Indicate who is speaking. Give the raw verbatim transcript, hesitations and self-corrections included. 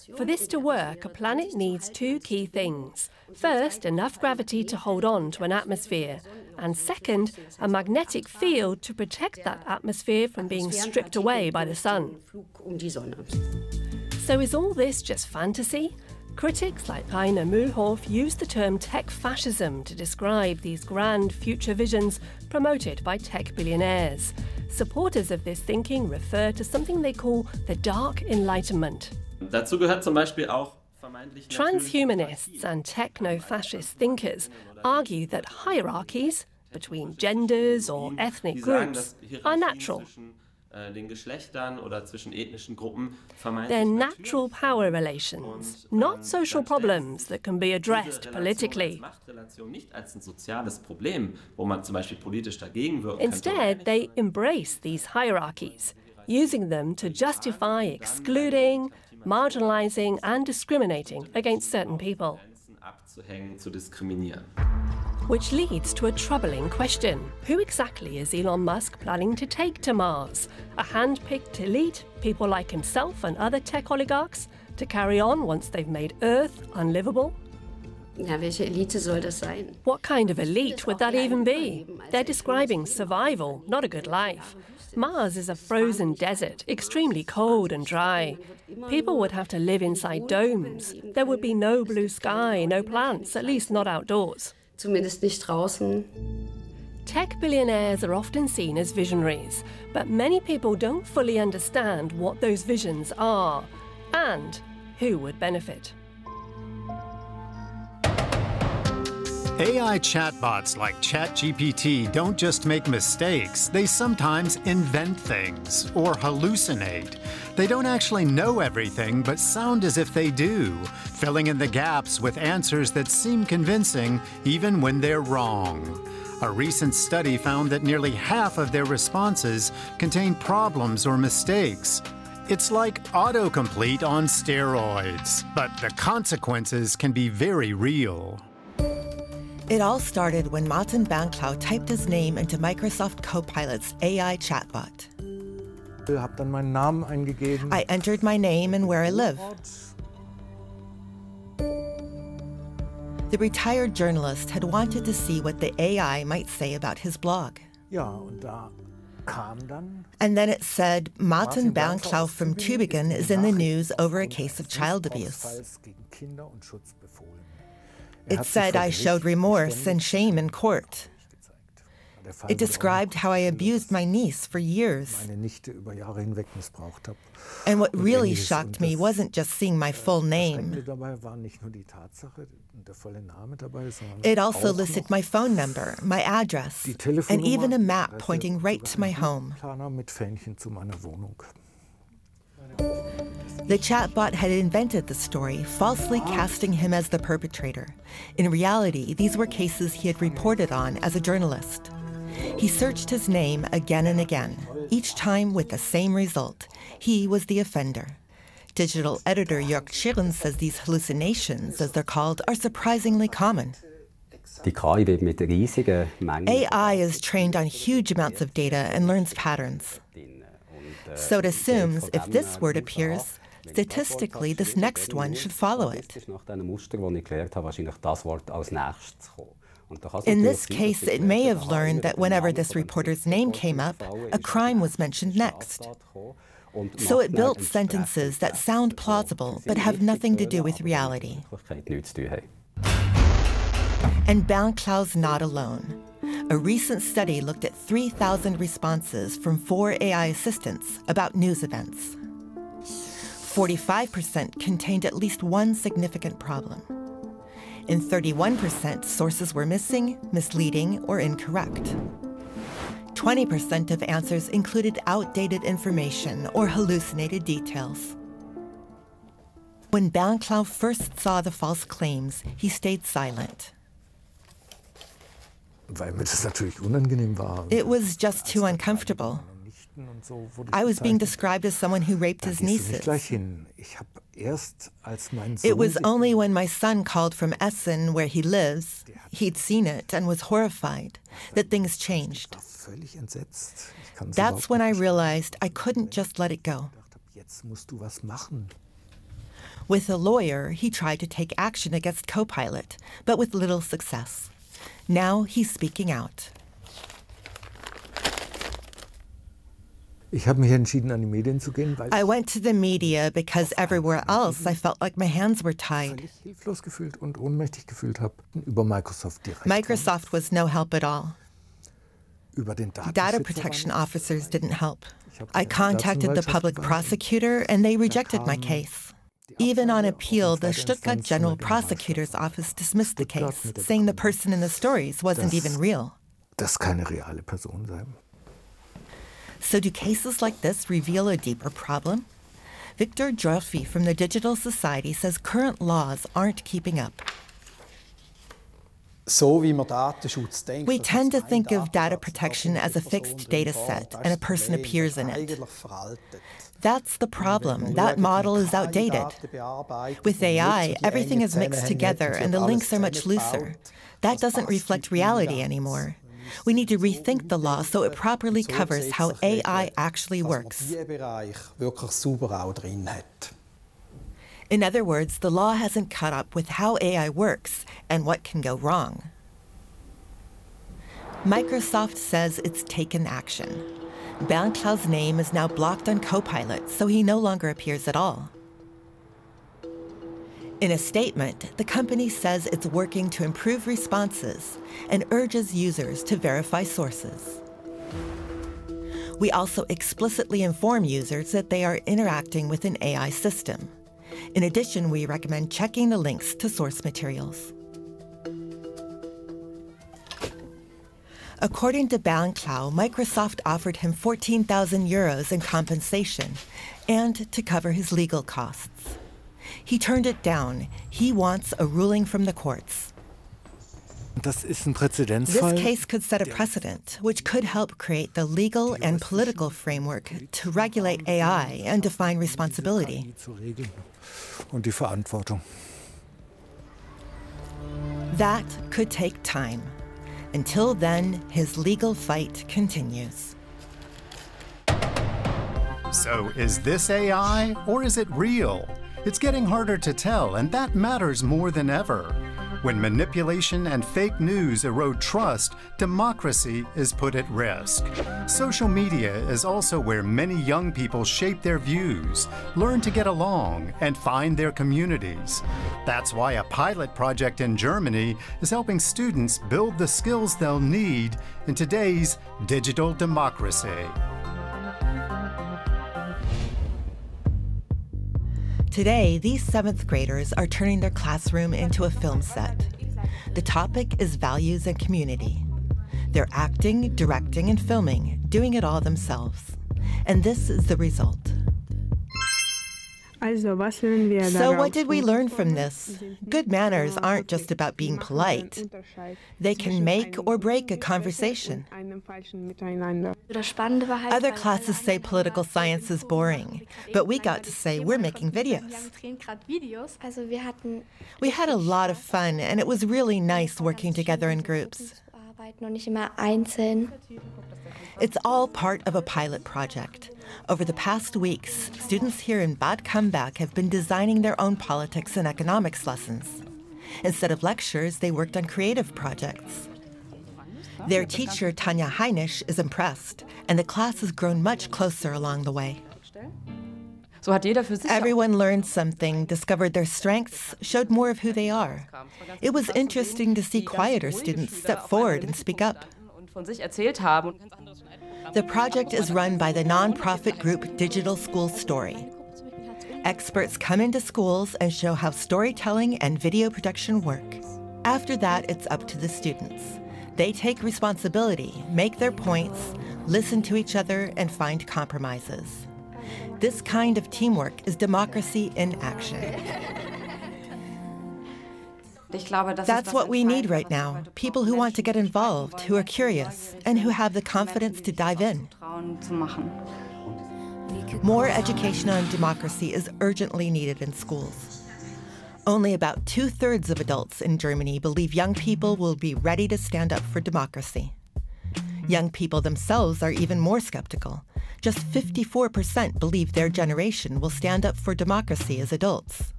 Speaker 1: For this to work, a planet needs two key things. First, enough gravity to hold on to an atmosphere, and second, a magnetic field to protect that atmosphere from being stripped away by the sun. So is all this just fantasy? Critics like Rainer Mühlhoff use the term tech fascism to describe these grand future visions promoted by tech billionaires. Supporters of this thinking refer to something they call the Dark Enlightenment.
Speaker 2: Dazu gehört zum Beispiel auch
Speaker 1: Transhumanists and techno-fascist thinkers argue that hierarchies between genders or ethnic groups are natural. They're natural power relations, not social problems that can be addressed politically. Instead, they embrace these hierarchies, using them to justify excluding, marginalizing and discriminating against certain people. Which leads to a troubling question. Who exactly is Elon Musk planning to take to Mars? A hand-picked elite, people like himself and other tech oligarchs, to carry on once they've made Earth unlivable? What kind of elite would that even be? They're describing survival, not a good life. Mars is a frozen desert, extremely cold and dry. People would have to live inside domes. There would be no blue sky, no plants, at least not outdoors.
Speaker 3: Zumindest nicht draußen.
Speaker 1: Tech billionaires are often seen as visionaries, but many people don't fully understand what those visions are and who would benefit.
Speaker 4: A I chatbots like ChatGPT don't just make mistakes, they sometimes invent things or hallucinate. They don't actually know everything, but sound as if they do, filling in the gaps with answers that seem convincing even when they're wrong. A recent study found that nearly half of their responses contain problems or mistakes. It's like autocomplete on steroids, but the consequences can be very real.
Speaker 5: It all started when Martin Banklau typed his name into Microsoft Copilot's A I chatbot. I entered my name and where I live. The retired journalist had wanted to see what the A I might say about his blog. And then it said, Martin Banklau from Tübingen is in the news over a case of child abuse. It said I showed remorse and shame in court. It described how I abused my niece for years. And what really shocked me wasn't just seeing my full name. It also listed my phone number, my address, and even a map pointing right to my home. The chatbot had invented the story, falsely casting him as the perpetrator. In reality, these were cases he had reported on as a journalist. He searched his name again and again, each time with the same result. He was the offender. Digital editor Jörg Schirren says these hallucinations, as they're called, are surprisingly common. A I is trained on huge amounts of data and learns patterns. So it assumes if this word appears, statistically, this next one should follow it. In this case, it may have learned that whenever this reporter's name came up, a crime was mentioned next. So it built sentences that sound plausible but have nothing to do with reality. And Banclau's not alone. A recent study looked at three thousand responses from four A I assistants about news events. forty-five percent contained at least one significant problem. In thirty-one percent, sources were missing, misleading, or incorrect. twenty percent of answers included outdated information or hallucinated details. When Banclau first saw the false claims, he stayed silent. It was just too uncomfortable. I was being described as someone who raped his nieces. It was only when my son called from Essen, where he lives, he'd seen it and was horrified, that things changed. That's when I realized I couldn't just let it go. With a lawyer, he tried to take action against Copilot, but with little success. Now he's speaking out.
Speaker 6: Ich habe mich entschieden, an die Medien zu gehen, weil
Speaker 5: I went to the media because everywhere else I felt like my hands were tied.
Speaker 6: ich hilflos gefühlt und ohnmächtig gefühlt habe über Microsoft direkt.
Speaker 5: Microsoft was no help at all.
Speaker 6: Über den
Speaker 5: Data protection officers didn't help. I contacted the public prosecutor and they rejected my case. Even on appeal, the Stuttgart General Prosecutor's Office dismissed the case, saying the person in the stories wasn't even real.
Speaker 6: Das keine reale Person sei.
Speaker 5: So do cases like this reveal a deeper problem? Victor Jorfi from the Digital Society says current laws aren't keeping up. We tend to think of data protection as a fixed data set and a person appears in it. That's the problem. That model is outdated. With A I, everything is mixed together and the links are much looser. That doesn't reflect reality anymore. We need to rethink the law so it properly covers how A I actually works. In other words, the law hasn't caught up with how A I works and what can go wrong. Microsoft says it's taken action. Bernd Klau's name is now blocked on Copilot, so he no longer appears at all. In a statement, the company says it's working to improve responses and urges users to verify sources. We also explicitly inform users that they are interacting with an A I system. In addition, we recommend checking the links to source materials. According to Bernd Klau, Microsoft offered him fourteen thousand euros in compensation and to cover his legal costs. He turned it down. He wants a ruling from the courts.
Speaker 6: Das ist ein Präzedenzfall.
Speaker 5: This case could set a precedent, which could help create the legal and political framework to regulate A I and define responsibility.
Speaker 6: Und die Verantwortung.
Speaker 5: That could take time. Until then, his legal fight continues.
Speaker 4: So is this A I or is it real? It's getting harder to tell, and that matters more than ever. When manipulation and fake news erode trust, democracy is put at risk. Social media is also where many young people shape their views, learn to get along, and find their communities. That's why a pilot project in Germany is helping students build the skills they'll need in today's digital democracy.
Speaker 5: Today, these seventh graders are turning their classroom into a film set. The topic is values and community. They're acting, directing, and filming, doing it all themselves. And this is the result. So what did we learn from this? Good manners aren't just about being polite. They can make or break a conversation. Other classes say political science is boring, but we got to say we're making videos. We had a lot of fun, and it was really nice working together in groups. It's all part of a pilot project. Over the past weeks, students here in Bad Kambach have been designing their own politics and economics lessons. Instead of lectures, they worked on creative projects. Their teacher, Tanja Heinisch, is impressed, and the class has grown much closer along the way. Everyone learned something, discovered their strengths, showed more of who they are. It was interesting to see quieter students step forward and speak up. The project is run by the nonprofit group Digital School Story. Experts come into schools and show how storytelling and video production work. After that, it's up to the students. They take responsibility, make their points, listen to each other, and find compromises. This kind of teamwork is democracy in action. That's what we need right now, people who want to get involved, who are curious, and who have the confidence to dive in. More education on democracy is urgently needed in schools. Only about two-thirds of adults in Germany believe young people will be ready to stand up for democracy. Young people themselves are even more skeptical. Just fifty-four percent believe their generation will stand up for democracy as adults.